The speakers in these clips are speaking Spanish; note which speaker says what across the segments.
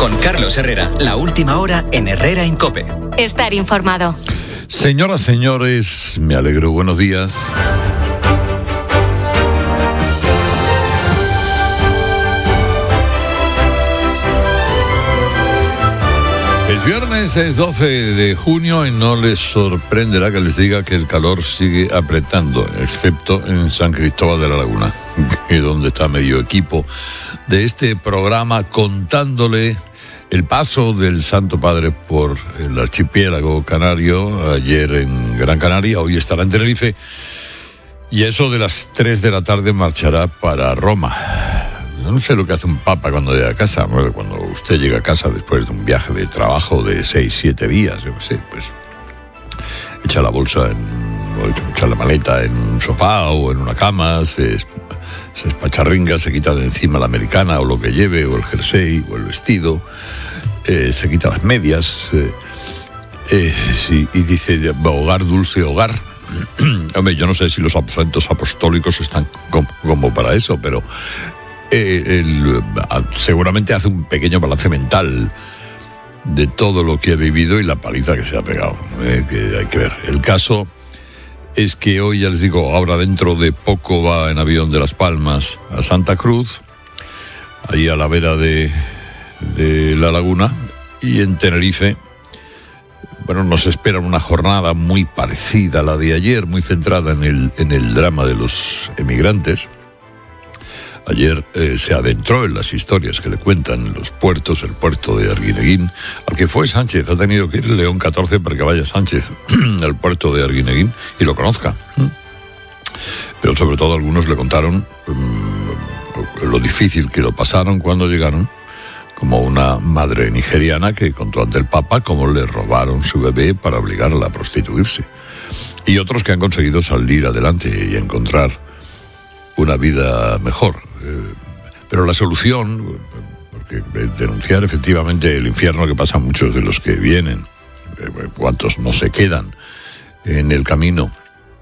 Speaker 1: Con Carlos Herrera, la última hora en Herrera en COPE.
Speaker 2: Estar informado.
Speaker 3: Señoras, señores, me alegro. Buenos días. Es viernes, es 12 de junio y no les sorprenderá que les diga que el calor sigue apretando, excepto en San Cristóbal de la Laguna, que es donde está medio equipo de este programa contándole el paso del Santo Padre por el archipiélago canario, ayer en Gran Canaria, hoy estará en Tenerife, y eso de las 3 de la tarde marchará para Roma. No sé lo que hace un papa cuando llega a casa. Bueno, cuando usted llega a casa después de un viaje de trabajo de 6-7 días, yo qué sé, pues echa la bolsa, echa la maleta en un sofá o en una cama, se espacharringa, se quita de encima la americana o lo que lleve, o el jersey o el vestido, se quita las medias, sí, y dice, hogar, dulce hogar. Hombre, yo no sé si los aposentos apostólicos están como para eso, pero seguramente hace un pequeño balance mental de todo lo que ha vivido y la paliza que se ha pegado, que hay que ver. El caso es que hoy, ya les digo, ahora dentro de poco va en avión de Las Palmas a Santa Cruz, ahí a la vera de la laguna, y en Tenerife, bueno, nos espera una jornada muy parecida a la de ayer, muy centrada en el drama de los emigrantes. Ayer se adentró en las historias que le cuentan los puertos, el puerto de Arguineguín, al que fue Sánchez. Ha tenido que ir León XIV para que vaya Sánchez al puerto de Arguineguín y lo conozca. Pero sobre todo algunos le contaron lo difícil que lo pasaron cuando llegaron, como una madre nigeriana que contó ante el Papa cómo le robaron su bebé para obligarla a prostituirse. Y otros que han conseguido salir adelante y encontrar una vida mejor. Pero la solución, porque denunciar efectivamente el infierno que pasan muchos de los que vienen, cuántos no se quedan en el camino,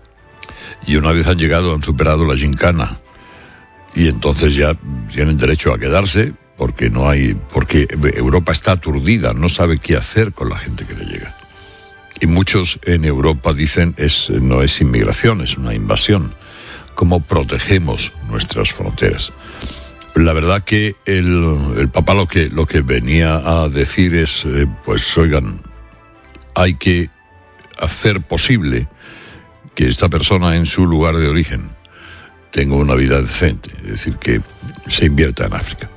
Speaker 3: y una vez han llegado, han superado la gincana, y entonces ya tienen derecho a quedarse, porque Europa está aturdida, no sabe qué hacer con la gente que le llega. Y muchos en Europa dicen, no es inmigración, es una invasión. ¿Cómo protegemos nuestras fronteras? La verdad que el Papa lo que venía a decir es, pues oigan, hay que hacer posible que esta persona en su lugar de origen tenga una vida decente, es decir, que se invierta en África.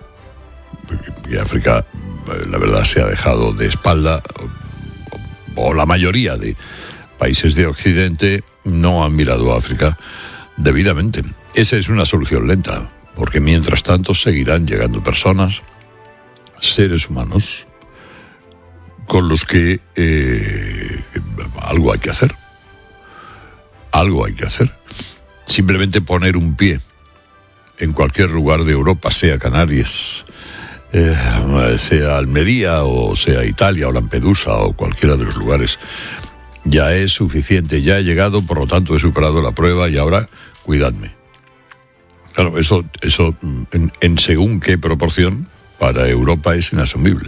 Speaker 3: Y África, la verdad, se ha dejado de espalda, o la mayoría de países de Occidente no han mirado a África debidamente. Esa es una solución lenta, porque mientras tanto seguirán llegando personas, seres humanos, con los que algo hay que hacer. Algo hay que hacer. Simplemente poner un pie en cualquier lugar de Europa, sea Canarias, sea Almería, o sea Italia, o Lampedusa, o cualquiera de los lugares, ya es suficiente. Ya he llegado, por lo tanto he superado la prueba y ahora cuidadme. Claro, eso en según qué proporción para Europa es inasumible.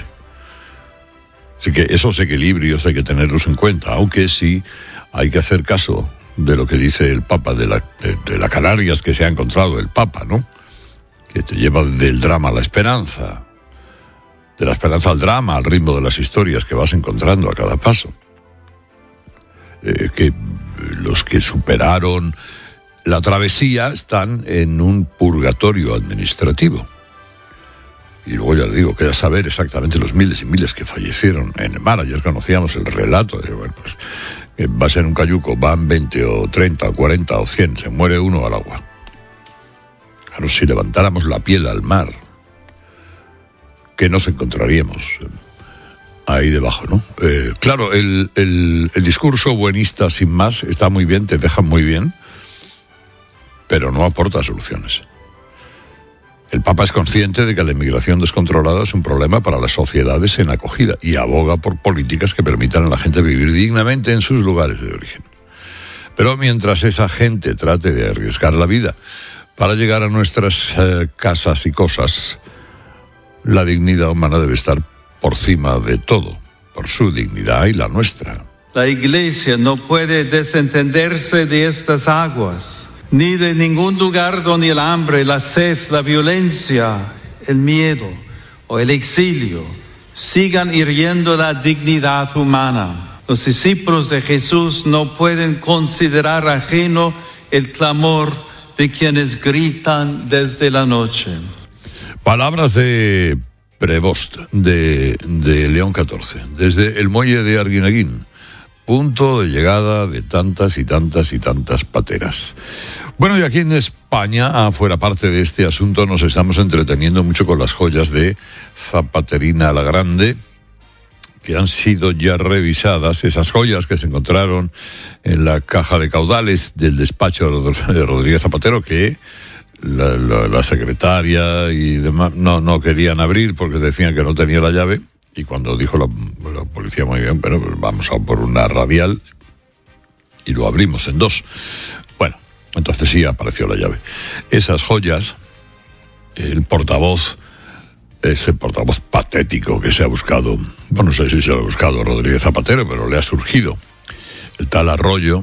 Speaker 3: Así que esos equilibrios hay que tenerlos en cuenta, aunque sí hay que hacer caso de lo que dice el Papa, de la Canarias que se ha encontrado el Papa, ¿no? Que te lleva del drama a la esperanza, de la esperanza al drama, al ritmo de las historias que vas encontrando a cada paso. Que los que superaron la travesía están en un purgatorio administrativo. Y luego, ya le digo, queda saber exactamente los miles y miles que fallecieron en el mar. Ayer conocíamos el relato de, bueno, pues, va a ser un cayuco, van 20 o 30 o 40 o 100, se muere uno al agua. Claro, si levantáramos la piel al mar, ¿qué nos encontraríamos ahí debajo, no? Claro, el discurso buenista sin más está muy bien, te deja muy bien, pero no aporta soluciones. El Papa es consciente de que la inmigración descontrolada es un problema para las sociedades en acogida y aboga por políticas que permitan a la gente vivir dignamente en sus lugares de origen. Pero mientras esa gente trate de arriesgar la vida para llegar a nuestras casas y cosas, la dignidad humana debe estar por cima de todo, por su dignidad y la nuestra.
Speaker 2: La Iglesia no puede desentenderse de estas aguas, ni de ningún lugar donde el hambre, la sed, la violencia, el miedo o el exilio sigan hiriendo la dignidad humana. Los discípulos de Jesús no pueden considerar ajeno el clamor de quienes gritan desde la noche.
Speaker 3: Palabras de Prevost, de León XIV, desde el muelle de Arguineguín, punto de llegada de tantas y tantas y tantas pateras. Bueno, y aquí en España, fuera parte de este asunto, nos estamos entreteniendo mucho con las joyas de Zapaterina la Grande, que han sido ya revisadas, esas joyas que se encontraron en la caja de caudales del despacho de Rodríguez Zapatero, que la secretaria y demás no querían abrir porque decían que no tenía la llave. Y cuando dijo la policía, muy bien, pero vamos a por una radial, y lo abrimos en dos. Bueno, entonces sí apareció la llave. Esas joyas, el portavoz, ese portavoz patético que se ha buscado, bueno, no sé si se lo ha buscado Rodríguez Zapatero, pero le ha surgido, el tal Arroyo,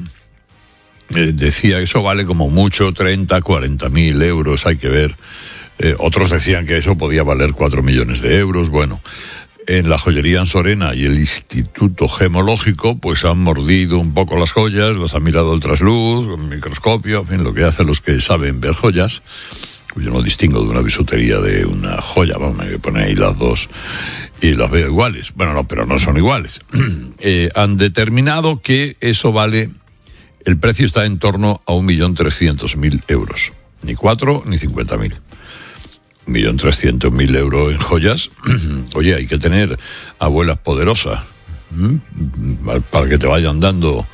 Speaker 3: decía que eso vale como mucho 30, 40.000 euros, hay que ver. Otros decían que eso podía valer 4 millones de euros, bueno. En la joyería Ansorena y el Instituto Gemológico pues han mordido un poco las joyas, las han mirado al trasluz, con microscopio, en fin, lo que hacen los que saben ver joyas. Yo no distingo de una bisutería de una joya, vamos, me pone ahí las dos y las veo iguales. Bueno, no, pero no son iguales. Han determinado que eso vale, el precio está en torno a 1.300.000 euros. Ni 4 ni 50.000. 1.300.000 euros en joyas. Oye, hay que tener abuelas poderosas para que te vayan dando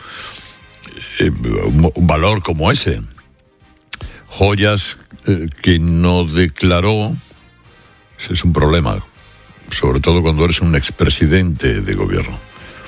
Speaker 3: un valor como ese. Joyas que no declaró, ese es un problema, sobre todo cuando eres un expresidente de gobierno.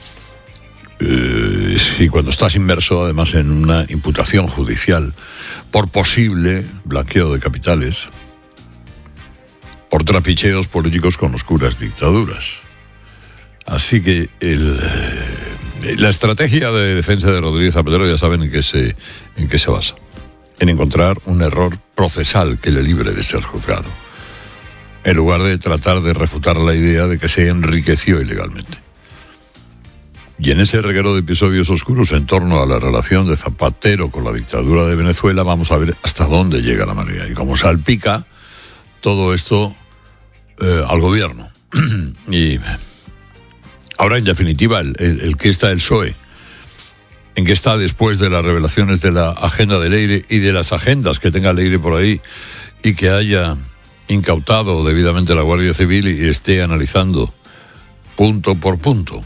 Speaker 3: Y cuando estás inmerso además en una imputación judicial por posible blanqueo de capitales, por trapicheos políticos con oscuras dictaduras. Así que la estrategia de defensa de Rodríguez Zapatero ya saben en qué se basa. En encontrar un error procesal que le libre de ser juzgado, en lugar de tratar de refutar la idea de que se enriqueció ilegalmente. Y en ese reguero de episodios oscuros en torno a la relación de Zapatero con la dictadura de Venezuela, vamos a ver hasta dónde llega la marea y cómo salpica todo esto al gobierno. Y ahora, en definitiva, el que está el PSOE, en que está después de las revelaciones de la agenda de Leire y de las agendas que tenga Leire por ahí y que haya incautado debidamente la Guardia Civil y esté analizando punto por punto,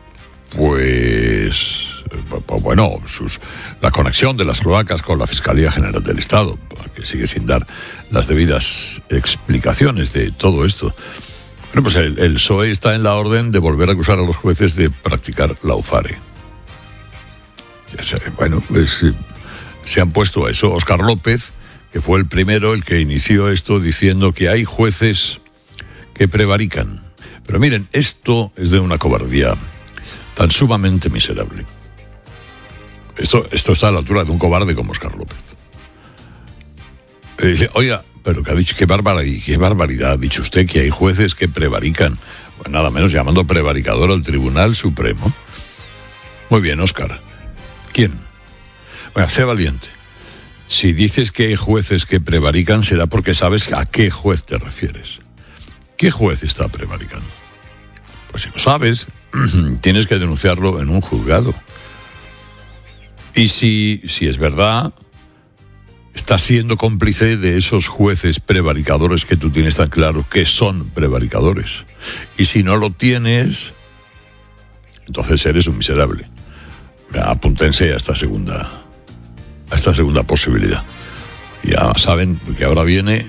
Speaker 3: pues bueno, la conexión de las cloacas con la Fiscalía General del Estado, que sigue sin dar las debidas explicaciones de todo esto. Bueno, pues el PSOE está en la orden de volver a acusar a los jueces de practicar laufare. Bueno, pues se han puesto a eso. Óscar López, que fue el primero, el que inició esto, diciendo que hay jueces que prevarican. Pero miren, esto es de una cobardía tan sumamente miserable. Esto está a la altura de un cobarde como Óscar López. Y dice, oiga, pero que ha dicho, qué barbaridad ha dicho usted que hay jueces que prevarican. Pues nada menos llamando prevaricador al Tribunal Supremo. Muy bien, Óscar. ¿Quién? Bueno, sé valiente. Si dices que hay jueces que prevarican, será porque sabes a qué juez te refieres. ¿Qué juez está prevaricando? Pues si lo sabes, tienes que denunciarlo en un juzgado. Y si es verdad, estás siendo cómplice de esos jueces prevaricadores que tú tienes tan claro que son prevaricadores. Y si no lo tienes, entonces eres un miserable. Apúntense a esta segunda posibilidad. Ya saben que ahora viene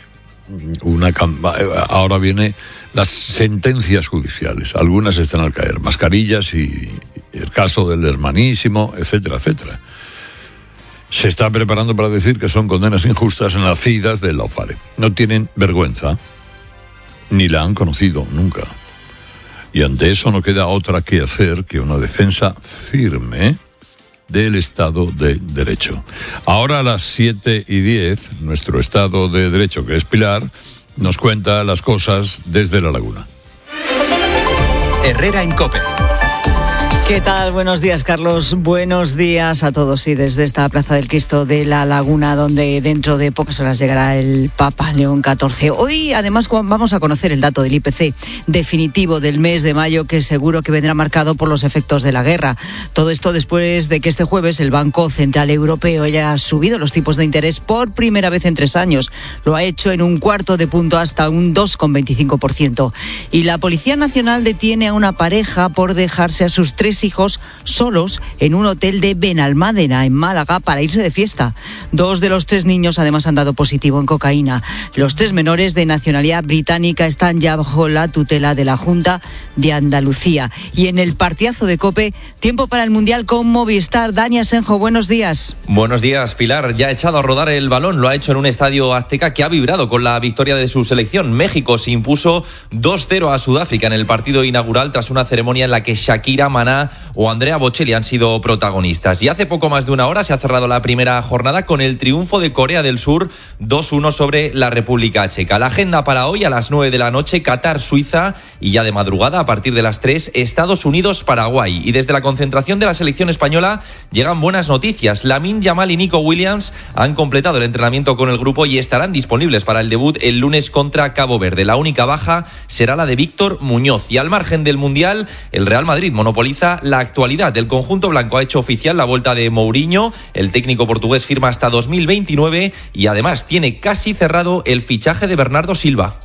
Speaker 3: las sentencias judiciales. Algunas están al caer, mascarillas y el caso del hermanísimo, etcétera, etcétera. Se está preparando para decir que son condenas injustas nacidas del laufare. No tienen vergüenza, ni la han conocido nunca. Y ante eso no queda otra que hacer que una defensa firme del Estado de Derecho. Ahora a las 7:10, nuestro Estado de Derecho, que es Pilar, nos cuenta las cosas desde La Laguna.
Speaker 1: Herrera en COPE.
Speaker 4: ¿Qué tal? Buenos días, Carlos. Buenos días a todos. Y desde esta Plaza del Cristo de La Laguna, donde dentro de pocas horas llegará el Papa León XIV. Hoy, además, vamos a conocer el dato del IPC definitivo del mes de mayo, que seguro que vendrá marcado por los efectos de la guerra. Todo esto después de que este jueves el Banco Central Europeo haya subido los tipos de interés por primera vez en 3 años. Lo ha hecho en 1/4 de punto hasta un 2,25%. Y la Policía Nacional detiene a una pareja por dejarse a sus 3 hijos solos en un hotel de Benalmádena, en Málaga, para irse de fiesta. 2 de los 3 niños además han dado positivo en cocaína. Los 3 menores de nacionalidad británica están ya bajo la tutela de la Junta de Andalucía. Y en el partidazo de COPE, tiempo para el Mundial con Movistar. Dani Asenjo, buenos días.
Speaker 5: Buenos días, Pilar. Ya ha echado a rodar el balón. Lo ha hecho en un estadio azteca que ha vibrado con la victoria de su selección. México se impuso 2-0 a Sudáfrica en el partido inaugural tras una ceremonia en la que Shakira, Maná o Andrea Bocelli han sido protagonistas. Y hace poco más de una hora se ha cerrado la primera jornada con el triunfo de Corea del Sur 2-1 sobre la República Checa. La agenda para hoy a las 9 de la noche, Qatar, Suiza, y ya de madrugada a partir de las 3, Estados Unidos, Paraguay. Y desde la concentración de la selección española llegan buenas noticias. Lamine Yamal y Nico Williams han completado el entrenamiento con el grupo y estarán disponibles para el debut el lunes contra Cabo Verde. La única baja será la de Víctor Muñoz. Y al margen del Mundial, el Real Madrid monopoliza la actualidad. El conjunto blanco ha hecho oficial la vuelta de Mourinho. El técnico portugués firma hasta 2029 y además tiene casi cerrado el fichaje de Bernardo Silva.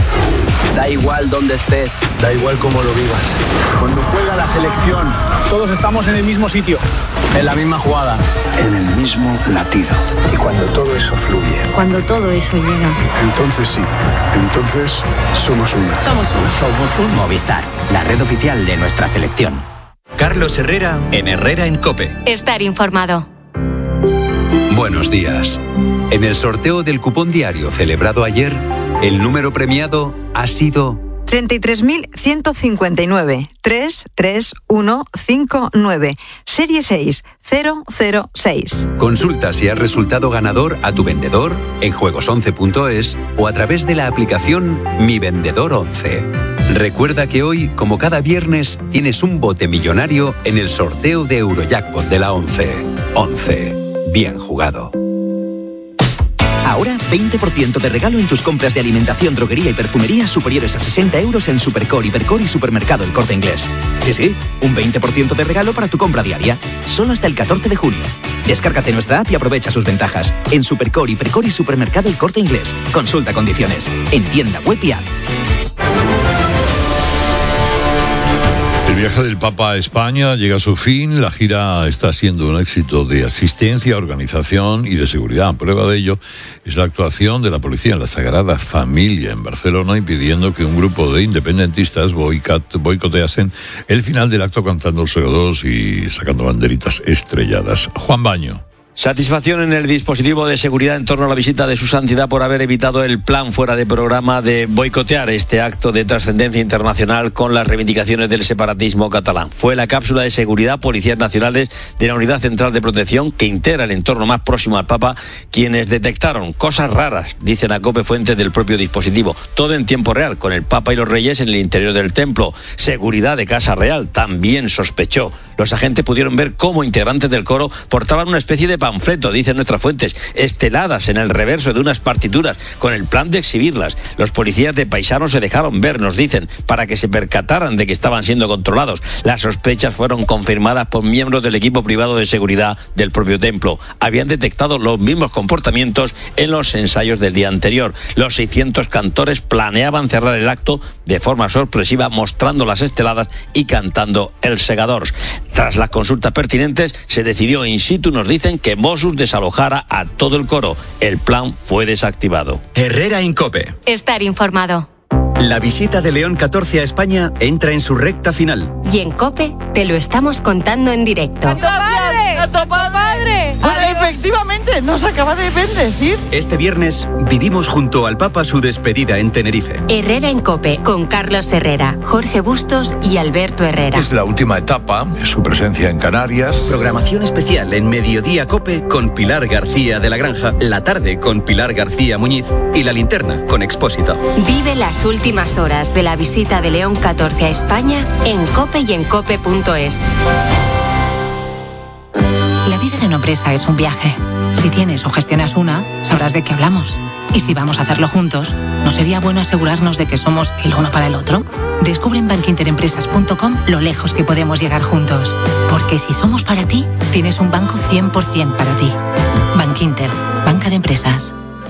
Speaker 6: Da igual dónde estés,
Speaker 7: da igual cómo lo vivas. Cuando juega la selección, todos estamos en el mismo sitio, en la misma jugada,
Speaker 8: en el mismo latido. Y cuando todo eso fluye,
Speaker 9: cuando todo eso llega,
Speaker 8: entonces sí, entonces somos uno.
Speaker 9: Somos uno.
Speaker 10: Movistar, la red oficial de nuestra selección.
Speaker 1: Carlos Herrera en Herrera en COPE.
Speaker 11: Estar informado.
Speaker 12: Buenos días. En el sorteo del cupón diario celebrado ayer, el número premiado ha sido
Speaker 13: 33.159 33159, serie 6006.
Speaker 12: Consulta si has resultado ganador a tu vendedor en juegos11.es o a través de la aplicación Mi Vendedor 11. Recuerda que hoy, como cada viernes, tienes un bote millonario en el sorteo de Eurojackpot de la 11. 11. Bien jugado.
Speaker 14: Ahora 20% de regalo en tus compras de alimentación, droguería y perfumería superiores a 60 euros en Supercore, Hipercore y Supermercado El Corte Inglés. Sí, un 20% de regalo para tu compra diaria. Solo hasta el 14 de junio. Descárgate nuestra app y aprovecha sus ventajas. En Supercore, Hipercore y Supermercado El Corte Inglés. Consulta condiciones. En tienda web y app.
Speaker 3: El viaje del Papa a España llega a su fin. La gira está siendo un éxito de asistencia, organización y de seguridad. Prueba de ello es la actuación de la policía en la Sagrada Familia en Barcelona, impidiendo que un grupo de independentistas boicoteasen el final del acto cantando el CO2 y sacando banderitas estrelladas. Juan Baño.
Speaker 15: Satisfacción en el dispositivo de seguridad en torno a la visita de su santidad por haber evitado el plan fuera de programa de boicotear este acto de trascendencia internacional con las reivindicaciones del separatismo catalán. Fue la cápsula de seguridad policías nacionales de la Unidad Central de Protección que integra el entorno más próximo al Papa quienes detectaron cosas raras, dicen a COPE fuentes del propio dispositivo. Todo en tiempo real, con el Papa y los Reyes en el interior del templo. Seguridad de Casa Real también sospechó. Los agentes pudieron ver cómo integrantes del coro portaban una especie de panfleto, dicen nuestras fuentes, esteladas en el reverso de unas partituras, con el plan de exhibirlas. Los policías de Paisano se dejaron ver, nos dicen, para que se percataran de que estaban siendo controlados. Las sospechas fueron confirmadas por miembros del equipo privado de seguridad del propio templo. Habían detectado los mismos comportamientos en los ensayos del día anterior. Los 600 cantores planeaban cerrar el acto de forma sorpresiva, mostrando las esteladas y cantando el Segadors. Tras las consultas pertinentes, se decidió in situ, nos dicen, que Mossos desalojara a todo el coro. El plan fue desactivado.
Speaker 1: Herrera en COPE.
Speaker 11: Estar informado.
Speaker 1: La visita de León XIV a España entra en su recta final.
Speaker 11: Y en COPE te lo estamos contando en directo.
Speaker 4: Santo Padre! Bueno, efectivamente, nos acaba de bendecir.
Speaker 1: Este viernes vivimos junto al Papa su despedida en Tenerife.
Speaker 11: Herrera en COPE, con Carlos Herrera, Jorge Bustos y Alberto Herrera.
Speaker 13: Es la última etapa de su presencia en Canarias.
Speaker 1: Programación especial en Mediodía COPE con Pilar García de la Granja, La Tarde con Pilar García Muñiz y La Linterna con Expósito.
Speaker 11: Vive las últimas horas de la visita de León XIV a España en COPE y en COPE.es.
Speaker 16: La vida de una empresa es un viaje. Si tienes o gestionas una, sabrás de qué hablamos. Y si vamos a hacerlo juntos, ¿no sería bueno asegurarnos de que somos el uno para el otro? Descubre en bankinterempresas.com lo lejos que podemos llegar juntos. Porque si somos para ti, tienes un banco 100% para ti. Bankinter, banca de empresas.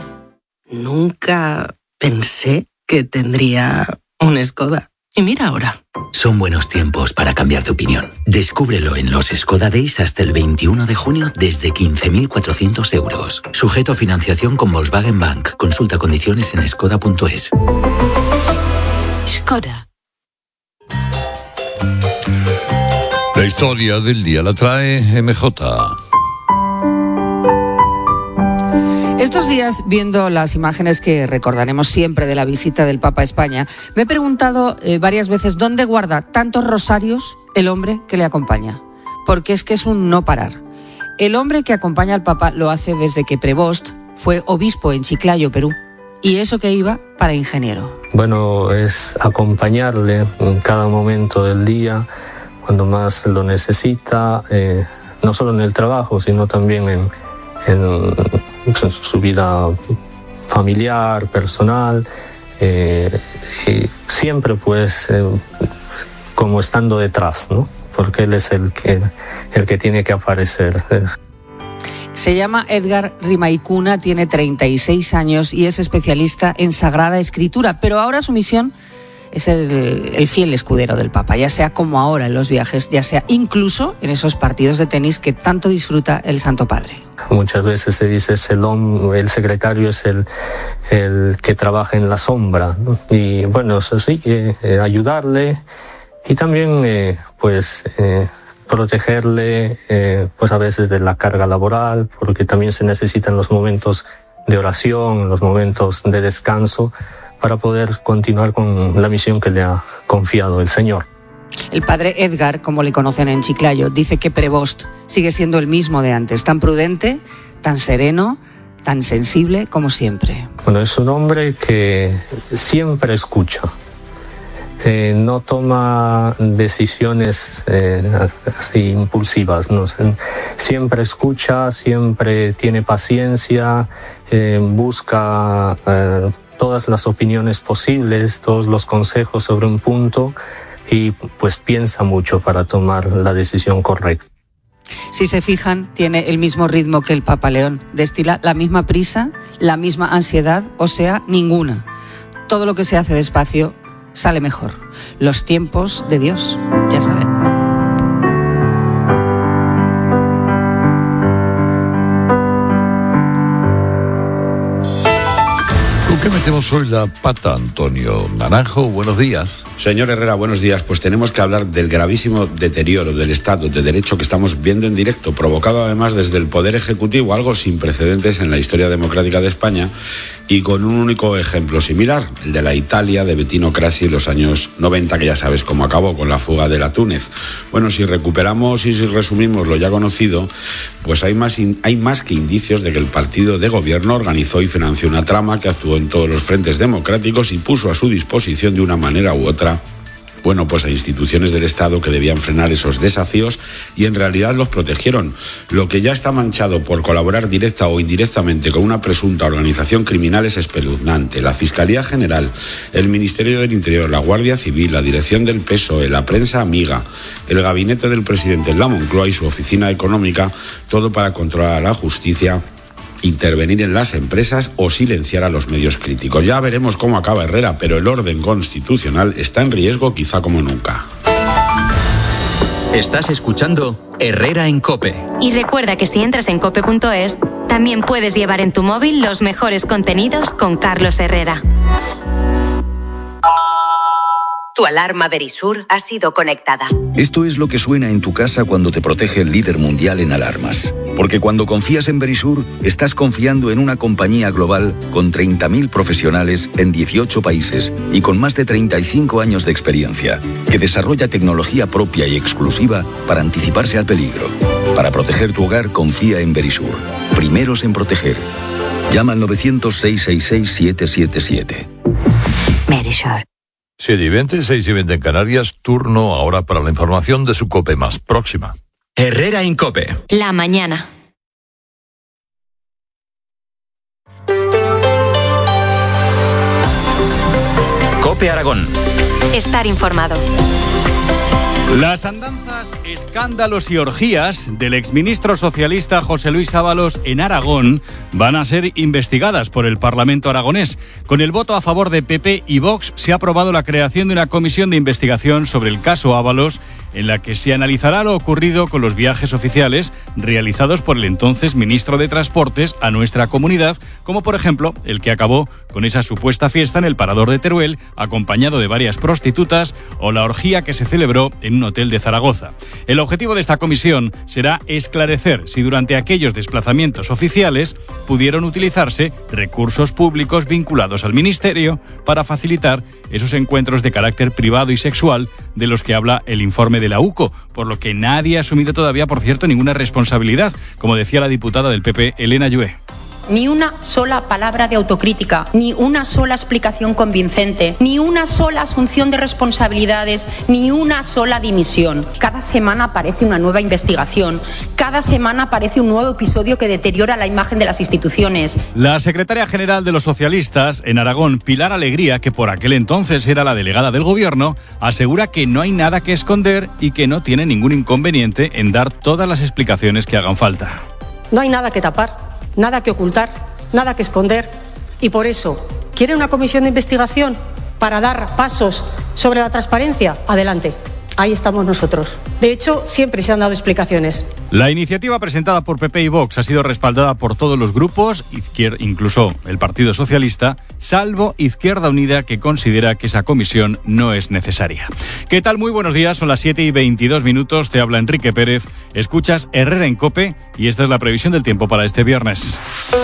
Speaker 17: Nunca pensé que tendría un Skoda. Y mira ahora.
Speaker 18: Son buenos tiempos para cambiar de opinión. Descúbrelo en los Skoda Days hasta el 21 de junio desde 15.400 euros. Sujeto a financiación con Volkswagen Bank. Consulta condiciones en skoda.es.
Speaker 16: Skoda.
Speaker 3: La historia del día la trae MJ.
Speaker 19: Estos días, viendo las imágenes que recordaremos siempre de la visita del Papa a España, me he preguntado varias veces dónde guarda tantos rosarios el hombre que le acompaña. Porque es que es un no parar. El hombre que acompaña al Papa lo hace desde que Prevost fue obispo en Chiclayo, Perú. Y eso que iba para ingeniero.
Speaker 20: Bueno, es acompañarle en cada momento del día, cuando más lo necesita, no solo en el trabajo, sino también en su vida familiar, personal, y siempre pues como estando detrás, ¿no? Porque él es el que tiene que aparecer.
Speaker 19: Se llama Edgar Rimaicuna, tiene 36 años y es especialista en Sagrada Escritura, pero ahora su misión es el fiel escudero del Papa, ya sea como ahora en los viajes, ya sea incluso en esos partidos de tenis que tanto disfruta el Santo Padre.
Speaker 20: Muchas veces se dice el secretario es el que trabaja en la sombra, ¿no? Y bueno, eso sí, ayudarle y también protegerle pues a veces de la carga laboral, porque también se necesitan los momentos de oración, los momentos de descanso para poder continuar con la misión que le ha confiado el Señor.
Speaker 19: El padre Edgar, como le conocen en Chiclayo, dice que Prevost sigue siendo el mismo de antes, tan prudente, tan sereno, tan sensible como siempre.
Speaker 20: Bueno, es un hombre que siempre escucha. No toma decisiones así impulsivas, ¿no? Siempre escucha, siempre tiene paciencia, busca todas las opiniones posibles, todos los consejos sobre un punto y pues piensa mucho para tomar la decisión correcta.
Speaker 19: Si se fijan, tiene el mismo ritmo que el Papa León, destila la misma prisa, la misma ansiedad, o sea, ninguna. Todo lo que se hace despacio sale mejor. Los tiempos de Dios, ya saben.
Speaker 3: ¿Con qué metemos hoy la pata, Antonio Naranjo? Buenos días.
Speaker 21: Señor Herrera, buenos días. Pues tenemos que hablar del gravísimo deterioro del Estado de Derecho que estamos viendo en directo, provocado además desde el Poder Ejecutivo, algo sin precedentes en la historia democrática de España, y con un único ejemplo similar, el de la Italia de Bettino Craxi en los años 90, que ya sabes cómo acabó con la fuga de la Túnez. Bueno, si recuperamos y si resumimos lo ya conocido, pues hay más que indicios de que el partido de gobierno organizó y financió una trama que actuó en todos los frentes democráticos y puso a su disposición de una manera u otra, bueno, pues a instituciones del Estado que debían frenar esos desafíos y en realidad los protegieron. Lo que ya está manchado por colaborar directa o indirectamente con una presunta organización criminal es espeluznante. La Fiscalía General, el Ministerio del Interior, la Guardia Civil, la Dirección del PSOE, la prensa amiga, el gabinete del presidente en la Moncloa y su oficina económica, todo para controlar a la justicia, intervenir en las empresas o silenciar a los medios críticos. Ya veremos cómo acaba Herrera, pero el orden constitucional está en riesgo quizá como nunca.
Speaker 1: Estás escuchando Herrera en COPE.
Speaker 11: Y recuerda que si entras en cope.es, también puedes llevar en tu móvil los mejores contenidos con Carlos Herrera.
Speaker 2: Tu alarma Verisur ha sido conectada.
Speaker 22: Esto es lo que suena en tu casa cuando te protege el líder mundial en alarmas. Porque cuando confías en Verisur, estás confiando en una compañía global con 30.000 profesionales en 18 países y con más de 35 años de experiencia, que desarrolla tecnología propia y exclusiva para anticiparse al peligro. Para proteger tu hogar, confía en Verisur. Primeros en proteger. Llama al 900-666-777.
Speaker 2: Verisur.
Speaker 13: 7:20, 6:20 en Canarias. Turno ahora para la información de su COPE más próxima.
Speaker 1: Herrera en COPE.
Speaker 11: La mañana.
Speaker 1: COPE Aragón.
Speaker 11: Estar informado.
Speaker 23: Las andanzas, escándalos y orgías del exministro socialista José Luis Ábalos en Aragón van a ser investigadas por el Parlamento aragonés. Con el voto a favor de PP y Vox se ha aprobado la creación de una comisión de investigación sobre el caso Ábalos, en la que se analizará lo ocurrido con los viajes oficiales realizados por el entonces ministro de Transportes a nuestra comunidad, como por ejemplo el que acabó con esa supuesta fiesta en el Parador de Teruel, acompañado de varias prostitutas, o la orgía que se celebró en un hotel de Zaragoza. El objetivo de esta comisión será esclarecer si durante aquellos desplazamientos oficiales pudieron utilizarse recursos públicos vinculados al ministerio para facilitar esos encuentros de carácter privado y sexual de los que habla el informe de la UCO, por lo que nadie ha asumido todavía, por cierto, ninguna responsabilidad, como decía la diputada del PP, Elena Llué.
Speaker 24: Ni una sola palabra de autocrítica, ni una sola explicación convincente, ni una sola asunción de responsabilidades, ni una sola dimisión. Cada semana aparece una nueva investigación, cada semana aparece un nuevo episodio que deteriora la imagen de las instituciones.
Speaker 23: La secretaria general de los socialistas en Aragón, Pilar Alegría, que por aquel entonces era la delegada del gobierno, asegura que no hay nada que esconder y que no tiene ningún inconveniente en dar todas las explicaciones que hagan falta.
Speaker 25: No hay nada que tapar, nada que ocultar, nada que esconder. Y por eso, ¿quiere una comisión de investigación para dar pasos sobre la transparencia? Adelante. Ahí estamos nosotros. De hecho, siempre se han dado explicaciones.
Speaker 23: La iniciativa presentada por PP y Vox ha sido respaldada por todos los grupos, incluso el Partido Socialista, salvo Izquierda Unida, que considera que esa comisión no es necesaria. ¿Qué tal? Muy buenos días, son las 7:22, te habla Enrique Pérez, escuchas Herrera en COPE y esta es la previsión del tiempo para este viernes.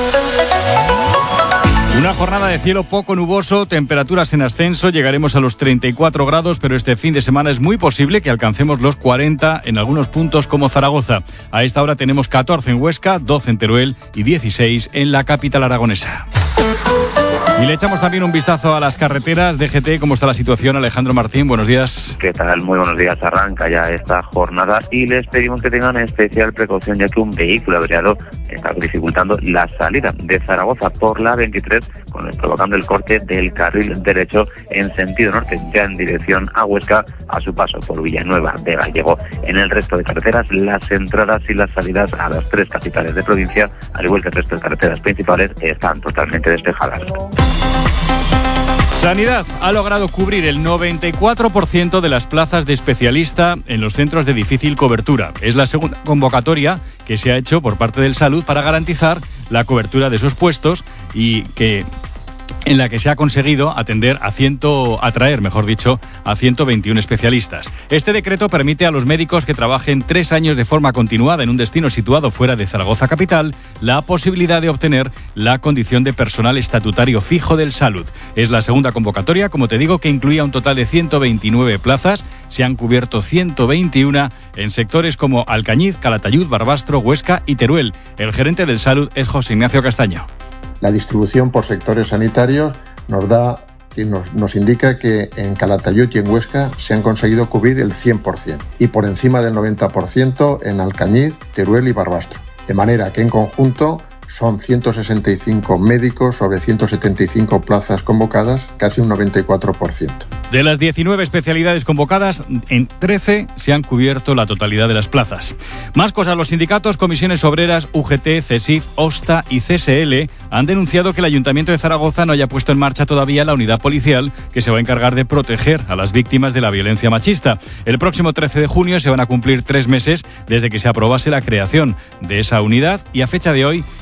Speaker 23: Una jornada de cielo poco nuboso, temperaturas en ascenso, llegaremos a los 34 grados, pero este fin de semana es muy posible que alcancemos los 40 en algunos puntos como Zaragoza. A esta hora tenemos 14 en Huesca, 12 en Teruel y 16 en la capital aragonesa. Y le echamos también un vistazo a las carreteras. DGT, ¿cómo está la situación? Alejandro Martín, buenos días.
Speaker 26: ¿Qué tal? Muy buenos días. Arranca ya esta jornada y les pedimos que tengan especial precaución, ya que un vehículo averiado está dificultando la salida de Zaragoza por la 23, provocando el corte del carril derecho en sentido norte, ya en dirección a Huesca, a su paso por Villanueva de Gallego. En el resto de carreteras, las entradas y las salidas a las tres capitales de provincia, al igual que el resto de carreteras principales, están totalmente despejadas.
Speaker 23: Sanidad ha logrado cubrir el 94% de las plazas de especialista en los centros de difícil cobertura. Es la segunda convocatoria que se ha hecho por parte del Salud para garantizar la cobertura de esos puestos y en la que se ha conseguido atraer a 121 especialistas. Este decreto permite a los médicos que trabajen 3 años de forma continuada en un destino situado fuera de Zaragoza capital la posibilidad de obtener la condición de personal estatutario fijo del Salud. Es la segunda convocatoria, como te digo, que incluía un total de 129 plazas. Se han cubierto 121 en sectores como Alcañiz, Calatayud, Barbastro, Huesca y Teruel. El gerente del Salud es José Ignacio Castaño.
Speaker 27: La distribución por sectores sanitarios nos indica que en Calatayud y en Huesca se han conseguido cubrir el 100% y por encima del 90% en Alcañiz, Teruel y Barbastro. De manera que en conjunto son 165 médicos sobre 175 plazas convocadas, casi un 94%.
Speaker 23: De las 19 especialidades convocadas, en 13 se han cubierto la totalidad de las plazas. Más cosas, los sindicatos, comisiones obreras, UGT, CESIF, OSTA y CSL han denunciado que el Ayuntamiento de Zaragoza no haya puesto en marcha todavía la unidad policial que se va a encargar de proteger a las víctimas de la violencia machista. El próximo 13 de junio se van a cumplir 3 meses desde que se aprobase la creación de esa unidad y a fecha de hoy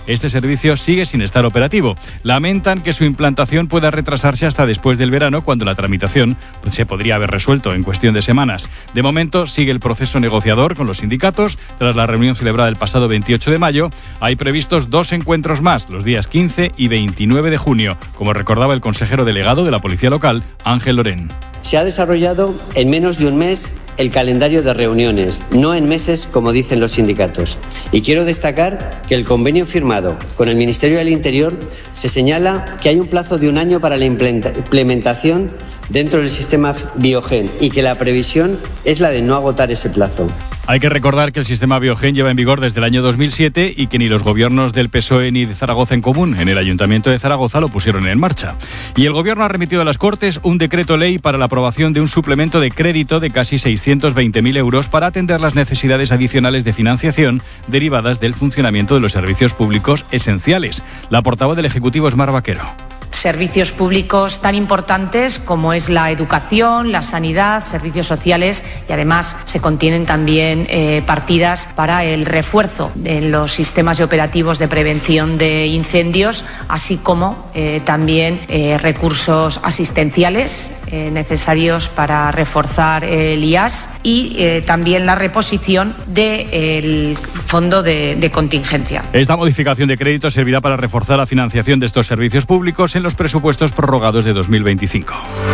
Speaker 23: este servicio sigue sin estar operativo. Lamentan que su implantación pueda retrasarse hasta después del verano, cuando la tramitación se podría haber resuelto en cuestión de semanas. De momento sigue el proceso negociador con los sindicatos. Tras la reunión celebrada el pasado 28 de mayo, hay previstos 2 encuentros más, los días 15 y 29 de junio, como recordaba el consejero delegado de la Policía Local, Ángel Lorén.
Speaker 5: Se ha desarrollado en menos de un mes el calendario de reuniones, no en meses como dicen los sindicatos. Y quiero destacar que el convenio firmado con el Ministerio del Interior se señala que hay un plazo de 1 año para la implementación dentro del sistema Biogen y que la previsión es la de no agotar ese plazo.
Speaker 23: Hay que recordar que el sistema Biogen lleva en vigor desde el año 2007 y que ni los gobiernos del PSOE ni de Zaragoza en Común en el Ayuntamiento de Zaragoza lo pusieron en marcha. Y el Gobierno ha remitido a las Cortes un decreto ley para la aprobación de un suplemento de crédito de casi 620.000 euros para atender las necesidades adicionales de financiación derivadas del funcionamiento de los servicios públicos esenciales. La portavoz del Ejecutivo es Mar Vaquero.
Speaker 6: Servicios públicos tan importantes como es la educación, la sanidad, servicios sociales, y además se contienen también partidas para el refuerzo de los sistemas y operativos de prevención de incendios, así como también recursos asistenciales necesarios para reforzar el IAS y también la reposición del fondo de contingencia.
Speaker 23: Esta modificación de crédito servirá para reforzar la financiación de estos servicios públicos en los presupuestos prorrogados de 2025.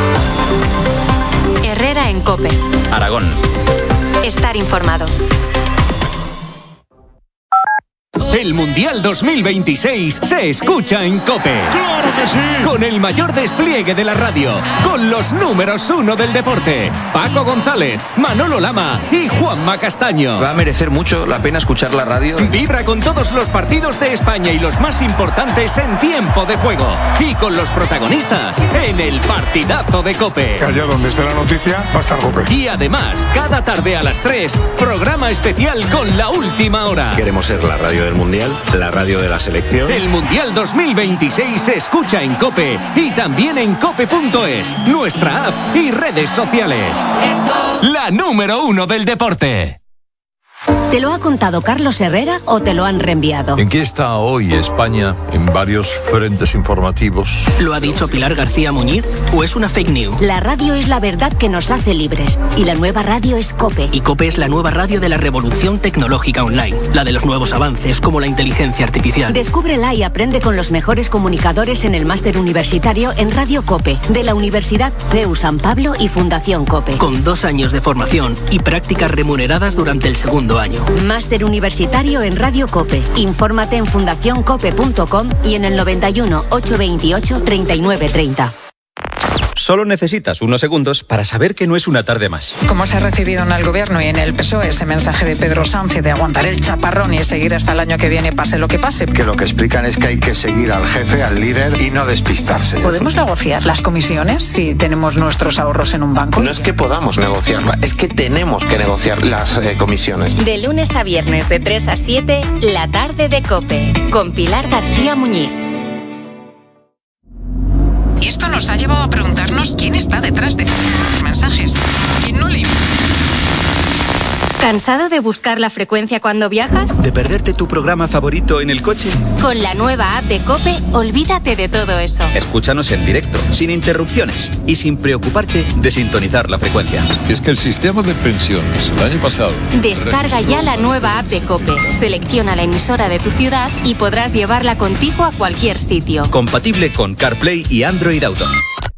Speaker 11: Herrera en COPE.
Speaker 1: Aragón.
Speaker 11: Estar informado.
Speaker 7: El Mundial 2026 se escucha en COPE. ¡Claro que sí! Con el mayor despliegue de la radio, con los números 1 del deporte, Paco González, Manolo Lama y Juanma Castaño.
Speaker 8: Va a merecer mucho la pena escuchar la radio.
Speaker 7: Vibra con todos los partidos de España y los más importantes en tiempo de juego. Y con los protagonistas en el partidazo de COPE.
Speaker 9: Allá donde esté la noticia va a estar COPE.
Speaker 7: Y además, cada tarde a las 3, programa especial con La Última Hora.
Speaker 8: Queremos ser la radio del Mundial, la radio de la selección.
Speaker 7: El Mundial 2026 se escucha en COPE y también en cope.es, nuestra app y redes sociales. La número 1 del deporte.
Speaker 10: ¿Te lo ha contado Carlos Herrera o te lo han reenviado?
Speaker 13: ¿En qué está hoy España en varios frentes informativos?
Speaker 12: ¿Lo ha dicho Pilar García Muñiz o es una fake news?
Speaker 10: La radio es la verdad que nos hace libres y la nueva radio es COPE.
Speaker 12: Y COPE es la nueva radio de la revolución tecnológica online, la de los nuevos avances como la inteligencia artificial.
Speaker 10: Descúbrela y aprende con los mejores comunicadores en el máster universitario en Radio COPE de la Universidad CEU San Pablo y Fundación COPE.
Speaker 12: Con 2 años de formación y prácticas remuneradas durante el segundo año.
Speaker 10: Máster universitario en Radio COPE. Infórmate en fundacioncope.com y en el 91 828 3930.
Speaker 1: Solo necesitas unos segundos para saber que no es una tarde más.
Speaker 28: ¿Cómo se ha recibido en el Gobierno y en el PSOE ese mensaje de Pedro Sánchez de aguantar el chaparrón y seguir hasta el año que viene, pase lo que pase?
Speaker 29: Que lo que explican es que hay que seguir al jefe, al líder y no despistarse.
Speaker 28: ¿Podemos negociar las comisiones si tenemos nuestros ahorros en un banco?
Speaker 29: No es que podamos negociarlas, es que tenemos que negociar las comisiones.
Speaker 11: De lunes a viernes de 3 a 7, la tarde de COPE, con Pilar García Muñiz.
Speaker 28: Y esto nos ha llevado a preguntarnos quién está detrás de los mensajes. ¿Quién no lee?
Speaker 11: ¿Cansado de buscar la frecuencia cuando viajas?
Speaker 1: ¿De perderte tu programa favorito en el coche?
Speaker 11: Con la nueva app de COPE, olvídate de todo eso.
Speaker 1: Escúchanos en directo, sin interrupciones y sin preocuparte de sintonizar la frecuencia.
Speaker 3: Es que el sistema de pensiones el año pasado...
Speaker 11: Descarga ya la nueva app de COPE, selecciona la emisora de tu ciudad y podrás llevarla contigo a cualquier sitio.
Speaker 1: Compatible con CarPlay y Android Auto.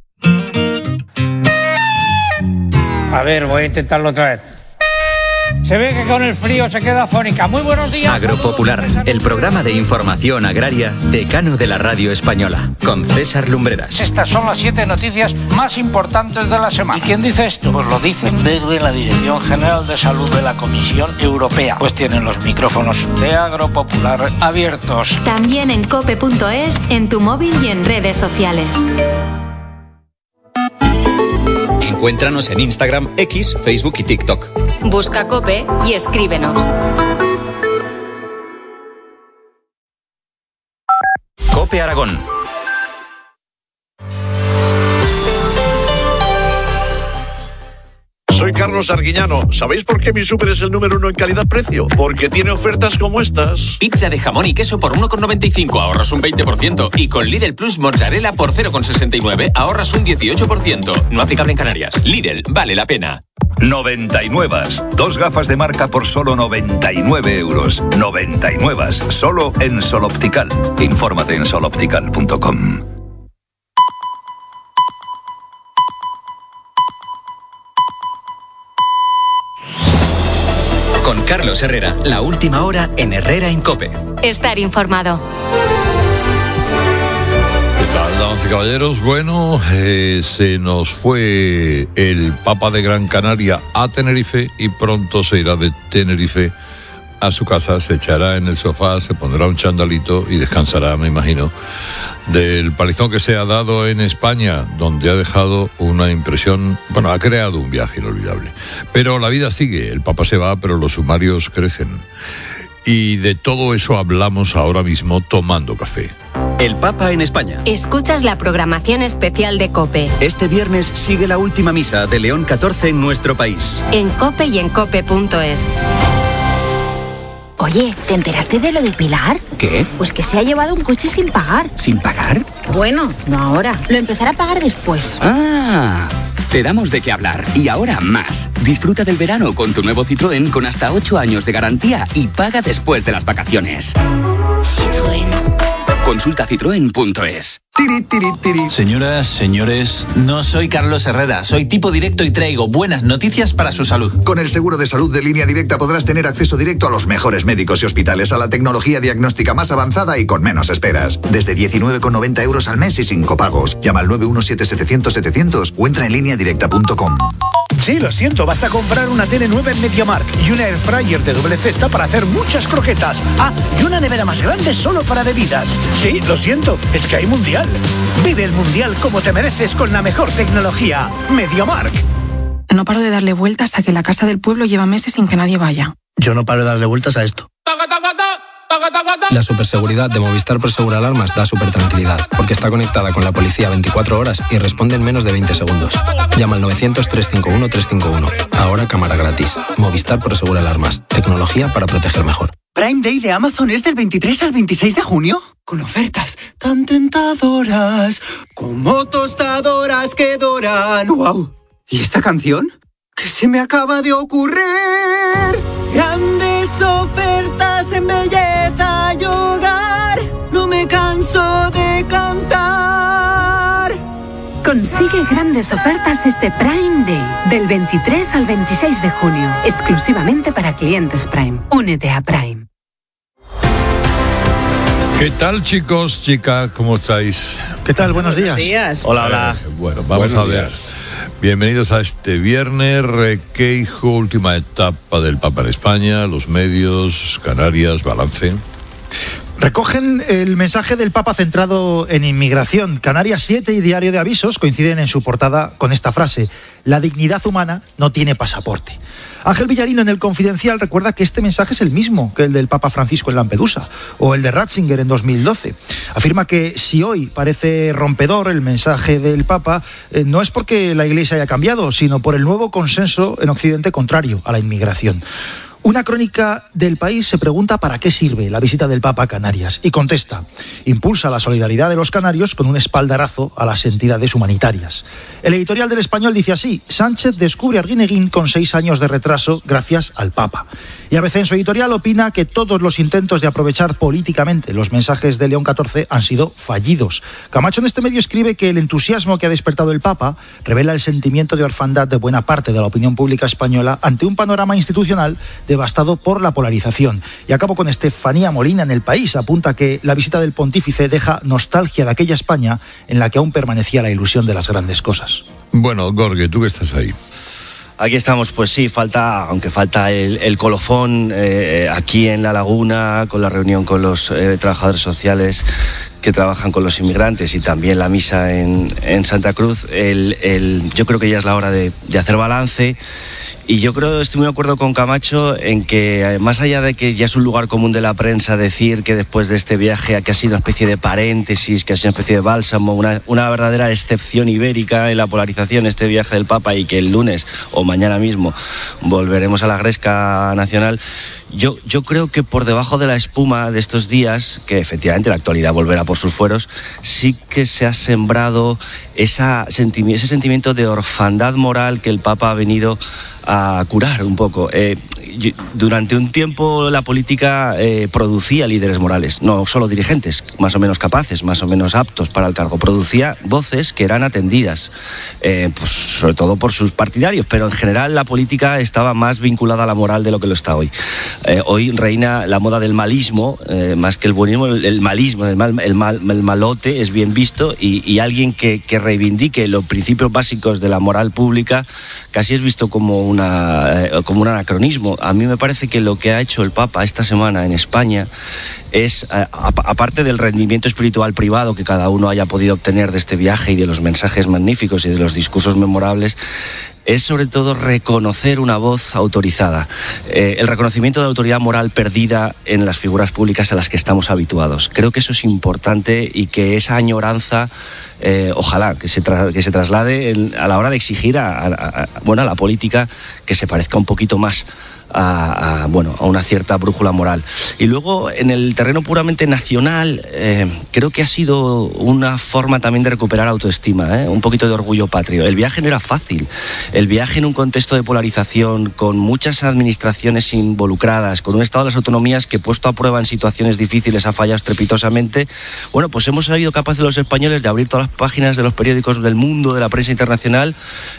Speaker 30: A ver, voy a intentarlo otra vez. Se ve que con el frío se queda afónica. Muy buenos días.
Speaker 1: Agropopular, el programa de información agraria decano de la radio española, con César Lumbreras.
Speaker 30: Estas son las 7 noticias más importantes de la semana. ¿Y quién dice esto? Pues lo dicen desde la Dirección General de Salud de la Comisión Europea. Pues tienen los micrófonos de Agropopular abiertos.
Speaker 11: También en cope.es, en tu móvil y en redes sociales.
Speaker 1: Encuéntranos en Instagram, X, Facebook y TikTok.
Speaker 11: Busca COPE y escríbenos.
Speaker 1: COPE Aragón.
Speaker 31: Soy
Speaker 4: soy Carlos Arguiñano. ¿Sabéis por qué mi súper es el número 1 en calidad-precio? Porque tiene ofertas como estas.
Speaker 14: Pizza de jamón y queso por 1,95, ahorras un 20%. Y con Lidl Plus mozzarella por 0,69, ahorras un 18%. No aplicable en Canarias. Lidl, vale la pena.
Speaker 15: 99. 2 gafas de marca por solo 99 euros. 99. Solo en Sol Optical. Infórmate en soloptical.com.
Speaker 1: Con Carlos Herrera, la última hora en Herrera en COPE.
Speaker 11: Estar informado.
Speaker 3: Damas y caballeros, bueno, se nos fue el Papa de Gran Canaria a Tenerife y pronto se irá de Tenerife a su casa, se echará en el sofá, se pondrá un chandalito y descansará, me imagino, del palizón que se ha dado en España, donde ha dejado una impresión, bueno, ha creado un viaje inolvidable. Pero la vida sigue, el Papa se va, pero los sumarios crecen. Y de todo eso hablamos ahora mismo tomando café.
Speaker 1: El Papa en España.
Speaker 11: Escuchas la programación especial de COPE.
Speaker 1: Este viernes sigue la última misa de León XIV en nuestro país.
Speaker 11: En COPE y en COPE.es.
Speaker 16: Oye, ¿te enteraste de lo de Pilar?
Speaker 17: ¿Qué?
Speaker 16: Pues que se ha llevado un coche sin pagar.
Speaker 17: ¿Sin pagar?
Speaker 16: Bueno, no ahora. Lo empezará a pagar después.
Speaker 17: Ah, te damos de qué hablar. Y ahora más. Disfruta del verano con tu nuevo Citroën con hasta 8 años de garantía y paga después de las vacaciones.
Speaker 16: Citroën.
Speaker 17: Consulta citroen.es.
Speaker 18: Señoras, señores, no soy Carlos Herrera, soy tipo directo y traigo buenas noticias para su salud.
Speaker 19: Con el seguro de salud de Línea Directa podrás tener acceso directo a los mejores médicos y hospitales, a la tecnología diagnóstica más avanzada y con menos esperas. Desde 19,90 euros al mes y sin copagos. Llama al 917-700-700 o entra en lineadirecta.com.
Speaker 20: Sí, lo siento, vas a comprar una tele nueva en MediaMarkt y una airfryer de doble cesta para hacer muchas croquetas. Ah, y una nevera más grande solo para bebidas. Sí, lo siento, es que hay mundial. Vive el mundial como te mereces con la mejor tecnología. MediaMarkt.
Speaker 21: No paro de darle vueltas a que la casa del pueblo lleva meses sin que nadie vaya.
Speaker 22: Yo no paro de darle vueltas a esto.
Speaker 31: La superseguridad de Movistar Prosegur Alarmas da supertranquilidad, porque está conectada con la policía 24 horas y responde en menos de 20 segundos. Llama al 900-351-351. Ahora cámara gratis. Movistar Prosegur Alarmas. Tecnología para proteger mejor.
Speaker 32: Prime Day de Amazon es del 23 al 26 de junio. Con ofertas tan tentadoras como tostadoras que doran. ¡Wow! ¿Y esta canción? ¿Qué se me acaba de ocurrir? Grandes ofertas en belleza y hogar. No me canso de cantar.
Speaker 33: Consigue grandes ofertas este Prime Day, del 23 al 26 de junio, exclusivamente para clientes Prime. Únete a Prime.
Speaker 3: ¿Qué tal, chicos, chicas? ¿Cómo estáis?
Speaker 22: ¿Qué tal? Buenos días.
Speaker 19: Hola, hola.
Speaker 3: Bueno, vamos a ver. Bienvenidos a este viernes, Requeijo, última etapa del Papa en España, los medios, Canarias, balance.
Speaker 22: Recogen el mensaje del Papa centrado en inmigración. Canarias 7 y Diario de Avisos coinciden en su portada con esta frase: la dignidad humana no tiene pasaporte. Ángel Villarino en El Confidencial recuerda que este mensaje es el mismo que el del Papa Francisco en Lampedusa o el de Ratzinger en 2012. Afirma que si hoy parece rompedor el mensaje del Papa, no es porque la Iglesia haya cambiado, sino por el nuevo consenso en Occidente contrario a la inmigración. Una crónica del País se pregunta para qué sirve la visita del Papa a Canarias y contesta: impulsa la solidaridad de los canarios con un espaldarazo a las entidades humanitarias. El editorial del Español dice así: Sánchez descubre a Arguineguín con 6 años de retraso gracias al Papa. Y ABC en su editorial opina que todos los intentos de aprovechar políticamente los mensajes de León XIV han sido fallidos. Camacho en este medio escribe que el entusiasmo que ha despertado el Papa revela el sentimiento de orfandad de buena parte de la opinión pública española ante un panorama institucional devastado por la polarización. Y acabo con Estefanía Molina en El País. Apunta que la visita del pontífice deja nostalgia de aquella España en la que aún permanecía la ilusión de las grandes cosas.
Speaker 3: Bueno, Gorge, tú que estás ahí.
Speaker 22: Aquí estamos, pues sí, aunque falta el colofón aquí en La Laguna, con la reunión con los trabajadores sociales
Speaker 2: que trabajan con los inmigrantes y también la misa en Santa Cruz, yo creo que ya es la hora de hacer balance. Y yo estoy muy de acuerdo con Camacho en que, más allá de que ya es un lugar común de la prensa decir que después de este viaje que ha sido una especie de paréntesis, que ha sido una especie de bálsamo, una verdadera excepción ibérica en la polarización, este viaje del Papa, y que el lunes o mañana mismo volveremos a la gresca nacional, yo creo que por debajo de la espuma de estos días, que efectivamente la actualidad volverá por sus fueros, sí que se ha sembrado ese sentimiento de orfandad moral que el Papa ha venido a curar un poco. Durante un tiempo la política producía líderes morales, no solo dirigentes, más o menos capaces, más o menos aptos para el cargo. Producía voces que eran atendidas, pues sobre todo por sus partidarios, pero en general la política estaba más vinculada a la moral de lo que lo está hoy. Hoy reina la moda del malismo, más que el buenismo, el malismo, el malote es bien visto, y alguien que reivindique los principios básicos de la moral pública casi es visto como un anacronismo. A mí me parece que lo que ha hecho el Papa esta semana en España es, aparte del rendimiento espiritual privado que cada uno haya podido obtener de este viaje y de los mensajes magníficos y de los discursos memorables, es sobre todo reconocer una voz autorizada, el reconocimiento de la autoridad moral perdida en las figuras públicas a las que estamos habituados. Creo que eso es importante, y que esa añoranza ojalá que se traslade a la hora de exigir a la política que se parezca un poquito más a una cierta brújula moral. Y luego, en el terreno puramente nacional, creo que ha sido una forma también de recuperar autoestima, un poquito de orgullo patrio. El viaje no era fácil. El viaje en un contexto de polarización, con muchas administraciones involucradas, con un estado de las autonomías que, puesto a prueba en situaciones difíciles, ha fallado estrepitosamente. Bueno, pues hemos sido capaces los españoles de abrir todas las páginas de los periódicos del mundo, de la prensa internacional,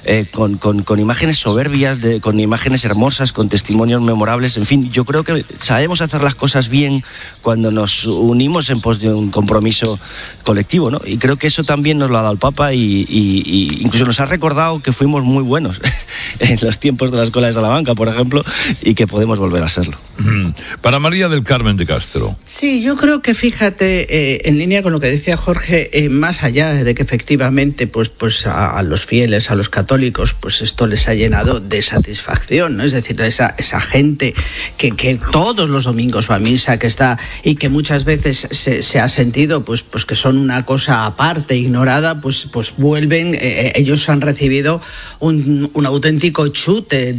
Speaker 2: con imágenes soberbias, con imágenes hermosas, con testimonios memorables. En fin, yo creo que sabemos hacer las cosas bien cuando nos unimos en pos de un compromiso colectivo, ¿no? Y creo que eso también nos lo ha dado el Papa, y incluso nos ha recordado que fuimos muy buenos en los tiempos de la Escuela de Salamanca, por ejemplo, y que podemos volver a serlo.
Speaker 3: Para María del Carmen de Castro.
Speaker 5: Sí, yo creo que, fíjate, en línea con lo que decía Jorge, más allá de que efectivamente pues a los fieles, a los católicos, pues esto les ha llenado de satisfacción, ¿no? Es decir, esa gente que todos los domingos va a misa, que está, y que muchas veces se ha sentido pues que son una cosa aparte, ignorada, pues vuelven, ellos han recibido un auténtico chute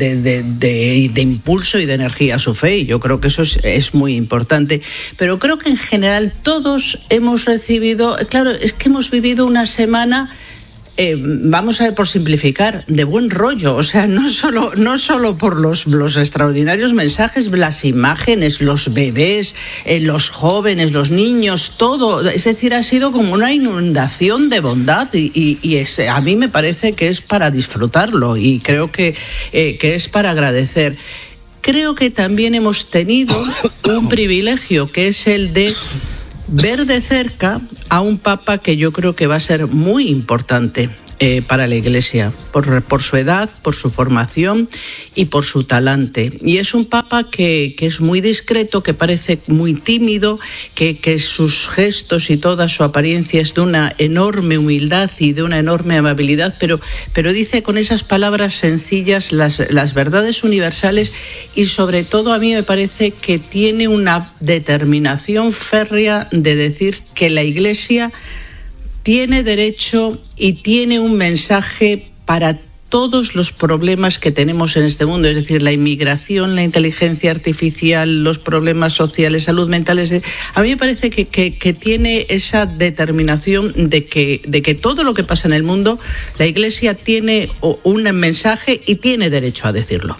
Speaker 5: de impulso y de energía a su fe, y yo creo que eso es muy importante. Pero creo que en general todos hemos recibido, claro, es que hemos vivido una semana, vamos a ver, por simplificar, de buen rollo. O sea, no solo por los extraordinarios mensajes, las imágenes, los bebés, los jóvenes, los niños, todo. Es decir, ha sido como una inundación de bondad, y a mí me parece que es para disfrutarlo, y creo que es para agradecer. Creo que también hemos tenido un privilegio, que es el de ver de cerca a un Papa que yo creo que va a ser muy importante para la Iglesia, por su edad, por su formación y por su talante. Y es un Papa que es muy discreto, que parece muy tímido, que sus gestos y toda su apariencia es de una enorme humildad y de una enorme amabilidad, pero dice con esas palabras sencillas las verdades universales, y sobre todo a mí me parece que tiene una determinación férrea de decir que la Iglesia tiene derecho y tiene un mensaje para todos los problemas que tenemos en este mundo, es decir, la inmigración, la inteligencia artificial, los problemas sociales, salud mental. A mí me parece que tiene esa determinación de que todo lo que pasa en el mundo, la Iglesia tiene un mensaje y tiene derecho a decirlo.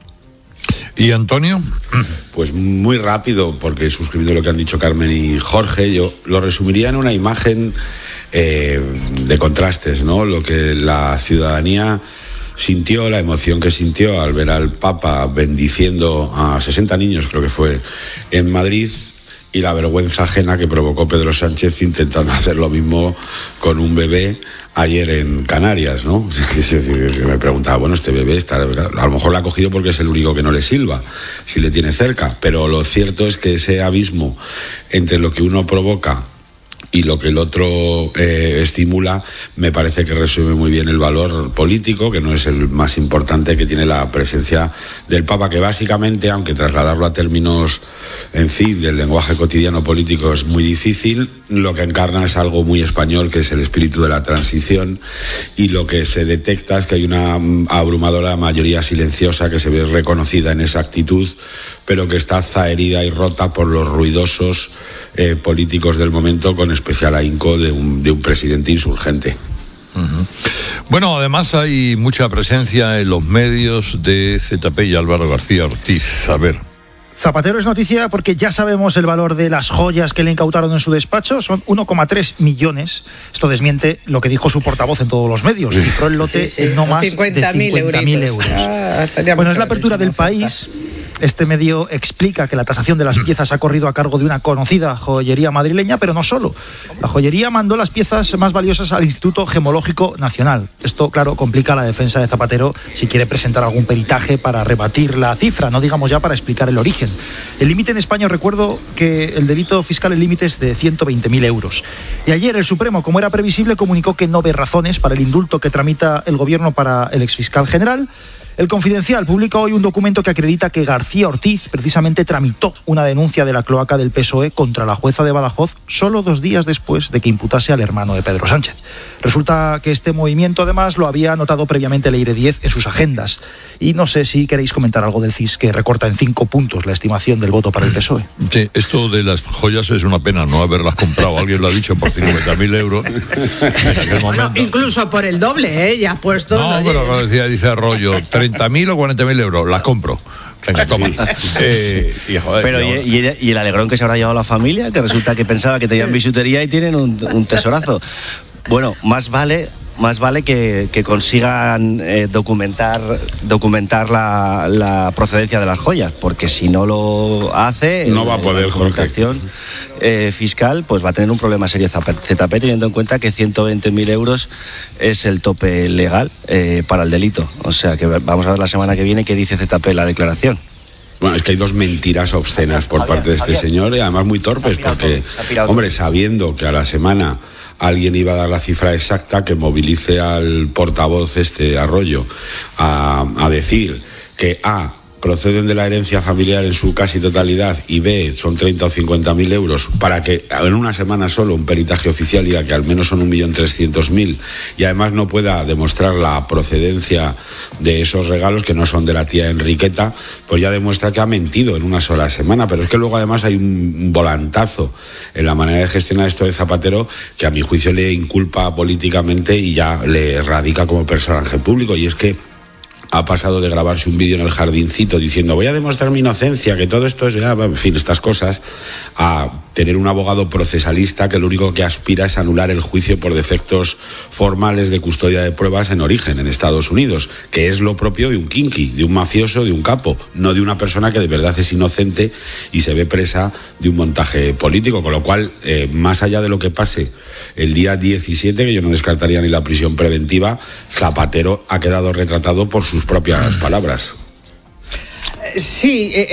Speaker 3: ¿Y Antonio?
Speaker 6: Pues muy rápido, porque suscribiendo lo que han dicho Carmen y Jorge, yo lo resumiría en una imagen de contrastes, ¿no? Lo que la ciudadanía sintió, la emoción que sintió al ver al Papa bendiciendo a 60 niños, creo que fue, en Madrid, y la vergüenza ajena que provocó Pedro Sánchez intentando hacer lo mismo con un bebé ayer en Canarias, ¿no? Me preguntaba, bueno, este bebé está, a lo mejor lo ha cogido porque es el único que no le silba, si le tiene cerca, pero lo cierto es que ese abismo entre lo que uno provoca y lo que el otro estimula, me parece que resume muy bien el valor político, que no es el más importante, que tiene la presencia del Papa, que básicamente, aunque trasladarlo a términos, en fin, del lenguaje cotidiano político es muy difícil, lo que encarna es algo muy español, que es el espíritu de la transición, y lo que se detecta es que hay una abrumadora mayoría silenciosa que se ve reconocida en esa actitud, pero que está zaherida y rota por los ruidosos políticos del momento, con especial ahínco de un presidente insurgente.
Speaker 3: Uh-huh. Bueno, además hay mucha presencia en los medios de ZP y Álvaro García Ortiz. A ver.
Speaker 22: Zapatero es noticia porque ya sabemos el valor de las joyas que le incautaron en su despacho, son 1,3 millones. Esto desmiente lo que dijo su portavoz en todos los medios. Cifró el lote en no más de 50.000 euros. Bueno, es la apertura del País. Este medio explica que la tasación de las piezas ha corrido a cargo de una conocida joyería madrileña, pero no solo. La joyería mandó las piezas más valiosas al Instituto Gemológico Nacional. Esto, claro, complica la defensa de Zapatero si quiere presentar algún peritaje para rebatir la cifra, no digamos ya para explicar el origen. El límite en España, recuerdo que el delito fiscal, el límite es de 120.000 euros. Y ayer el Supremo, como era previsible, comunicó que no ve razones para el indulto que tramita el gobierno para el exfiscal general. El Confidencial publica hoy un documento que acredita que García Ortiz precisamente tramitó una denuncia de la cloaca del PSOE contra la jueza de Badajoz solo 2 días después de que imputase al hermano de Pedro Sánchez. Resulta que este movimiento además lo había anotado previamente Leire 10 en sus agendas. Y no sé si queréis comentar algo del CIS, que recorta en 5 puntos la estimación del voto para el PSOE.
Speaker 3: Sí, esto de las joyas es una pena no haberlas comprado. Alguien lo ha dicho por 50.000 euros.
Speaker 5: Bueno, incluso por el doble, ya puesto.
Speaker 3: No, pero como dice Arroyo, 30.000 o 40.000 euros, las compro. Venga, toma.
Speaker 2: Y, joder, pero ¿y el alegrón que se habrá llevado la familia? Que resulta que pensaba que tenían bisutería y tienen un tesorazo. Bueno, más vale que consigan documentar la procedencia de las joyas, porque si no lo hace,
Speaker 6: no va a poder,
Speaker 2: la documentación fiscal, pues va a tener un problema serio ZP, teniendo en cuenta que 120.000 euros es el tope legal para el delito. O sea que vamos a ver la semana que viene qué dice ZP en la declaración.
Speaker 6: Bueno, es que hay 2 mentiras obscenas por parte de este señor, y además muy torpes, porque, hombre, sabiendo que a la semana alguien iba a dar la cifra exacta, que movilice al portavoz Arroyo a decir que A, proceden de la herencia familiar en su casi totalidad, y B, son 30 o 50.000 euros, para que en una semana solo un peritaje oficial diga que al menos son 1.300.000, y además no pueda demostrar la procedencia de esos regalos, que no son de la tía Enriqueta, pues ya demuestra que ha mentido en una sola semana. Pero es que luego además hay un volantazo en la manera de gestionar esto de Zapatero, que a mi juicio le inculpa políticamente y ya le radica como personaje público, y es que ha pasado de grabarse un vídeo en el jardincito diciendo voy a demostrar mi inocencia, que todo esto es, en fin, estas cosas, a tener un abogado procesalista que lo único que aspira es anular el juicio por defectos formales de custodia de pruebas en origen, en Estados Unidos, que es lo propio de un kinky, de un mafioso, de un capo, no de una persona que de verdad es inocente y se ve presa de un montaje político. Con lo cual, más allá de lo que pase el día 17, que yo no descartaría ni la prisión preventiva, Zapatero ha quedado retratado por sus propias palabras.
Speaker 5: Sí,